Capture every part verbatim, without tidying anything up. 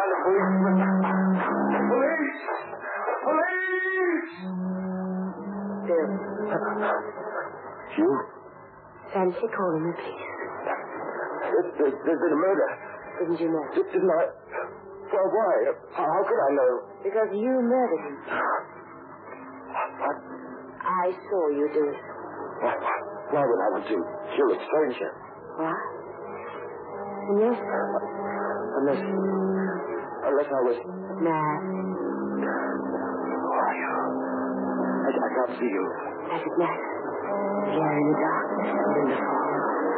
find a policeman. Police! Police! Bill. You? Fancy calling the police. There's, there's, there's been a murder. Didn't you know? Did, didn't I? Well, why? How, how could I know? Because you murdered him. What? I saw you do it. Why, why, why would I want to kill a stranger? What? Unless... Unless... Unless I was... Mad. Who are you? I, I can't see you. Does it matter? We are in the darkness and in the fog.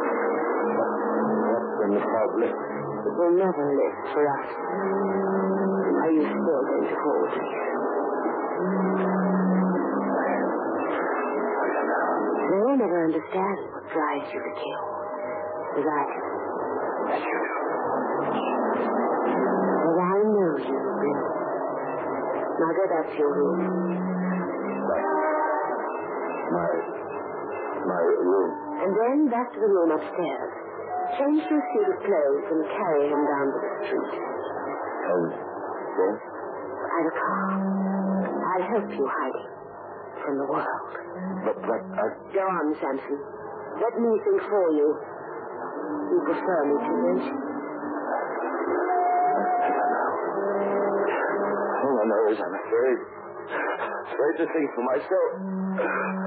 What when the fog lifts? It will never lift for us. Are you still going to call me? They will never understand what drives you to kill. As I do. As you do. As I know you will. Now go back to your room. My... My room. And then back to the room upstairs. Change your suit of clothes and carry him down to the street. And then? I have a car. I'll help you hide him from the world. But, but, I... Go on, Samson. Let me think for you. You prefer me to, don't you? I don't know. All I know is I'm afraid. Afraid to think for myself.